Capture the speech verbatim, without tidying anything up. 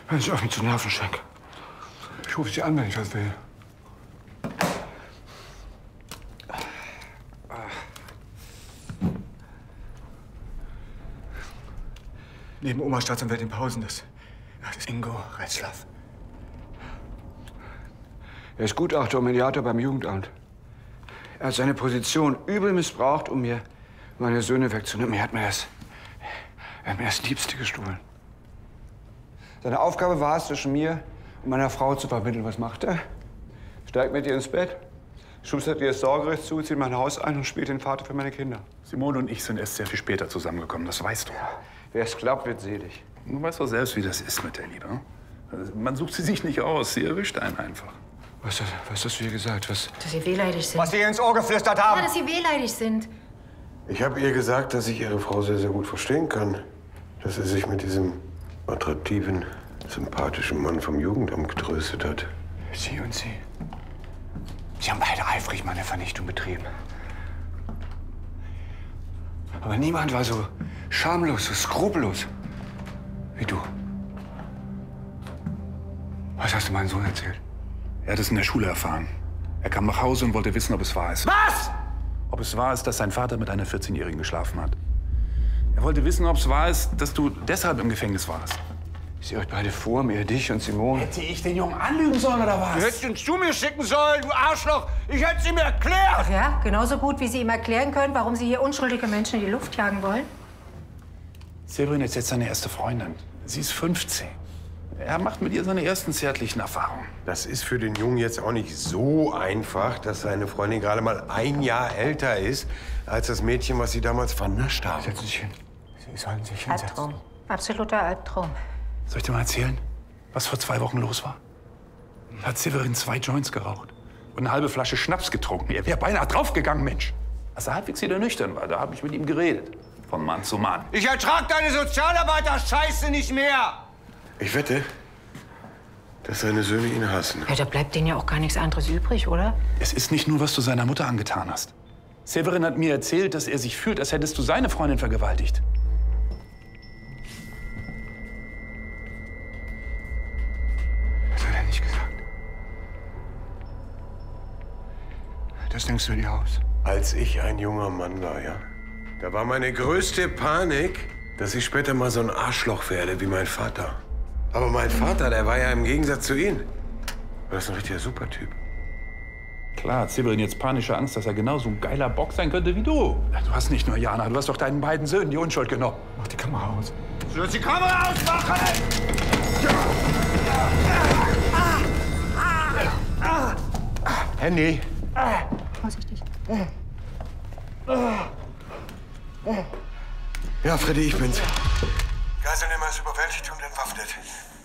Wenn Sie auf mich zu nerven schenken. Ich rufe Sie an, wenn ich was will. Neben Oma Staatsanwältin Pausen, das, das ist Ingo Retzlaff. Er ist Gutachter und Mediator beim Jugendamt. Er hat seine Position übel missbraucht, um mir meine Söhne wegzunehmen. Er hat mir das, er hat mir das Liebste gestohlen. Seine Aufgabe war es, zwischen mir und meiner Frau zu vermitteln. Was macht er? Steigt mit ihr ins Bett, schustert ihr das Sorgerecht zu, zieht mein Haus ein und spielt den Vater für meine Kinder. Simone und ich sind erst sehr viel später zusammengekommen, das weißt du. Ja, wer es glaubt, wird selig. Du weißt doch selbst, wie das ist mit der Liebe. Man sucht sie sich nicht aus, sie erwischt einen einfach. Was, was hast du hier gesagt? Was? Dass Sie wehleidig sind. Was Sie ihr ins Ohr geflüstert haben? Ja, dass Sie wehleidig sind. Ich habe ihr gesagt, dass ich Ihre Frau sehr, sehr gut verstehen kann. Dass sie sich mit diesem attraktiven, sympathischen Mann vom Jugendamt getröstet hat. Sie und sie. Sie haben beide eifrig meine Vernichtung betrieben. Aber niemand war so schamlos, so skrupellos wie du. Was hast du meinem Sohn erzählt? Er hat es in der Schule erfahren. Er kam nach Hause und wollte wissen, ob es wahr ist. Was? Ob es wahr ist, dass sein Vater mit einer vierzehnjährigen geschlafen hat. Er wollte wissen, ob es wahr ist, dass du deshalb im Gefängnis warst. Ich sehe euch beide vor mir, dich und Simone. Hätte ich den Jungen anlügen sollen, oder was? Du hättest ihn zu mir schicken sollen, du Arschloch! Ich hätte es ihm erklärt! Ach ja, genauso gut, wie Sie ihm erklären können, warum Sie hier unschuldige Menschen in die Luft jagen wollen? Severin ist jetzt seine erste Freundin. Sie ist fünfzehn. Er macht mit ihr seine ersten zärtlichen Erfahrungen. Das ist für den Jungen jetzt auch nicht so einfach, dass seine Freundin gerade mal ein Jahr älter ist als das Mädchen, was sie damals vernascht haben. Setzen Sie sich hin. Sie sollen sich hinsetzen. Albtraum. Absoluter Albtraum. Soll ich dir mal erzählen, was vor zwei Wochen los war? Da hat Severin zwei Joints geraucht und eine halbe Flasche Schnaps getrunken. Er wäre beinahe draufgegangen, Mensch. Als er halbwegs wieder nüchtern war, da habe ich mit ihm geredet. Von Mann zu Mann. Ich ertrag deine Sozialarbeiter-Scheiße nicht mehr! Ich wette, dass seine Söhne ihn hassen. Ja, da bleibt denen ja auch gar nichts anderes übrig, oder? Es ist nicht nur, was du seiner Mutter angetan hast. Severin hat mir erzählt, dass er sich fühlt, als hättest du seine Freundin vergewaltigt. Das hat er nicht gesagt. Das denkst du dir aus. Als ich ein junger Mann war, ja, da war meine größte Panik, dass ich später mal so ein Arschloch werde wie mein Vater. Aber mein Vater, der war ja im Gegensatz zu ihm. War das ein richtiger Supertyp. Klar hat Severin jetzt panische Angst, dass er genauso ein geiler Bock sein könnte wie du. Du hast nicht nur Jana, du hast doch deinen beiden Söhnen die Unschuld genommen. Mach die Kamera aus. Du sollst die Kamera ausmachen! Handy. Vorsichtig. Ja, Freddy, ich bin's. Geiselnehmer ist überwältigt und entwaffnet.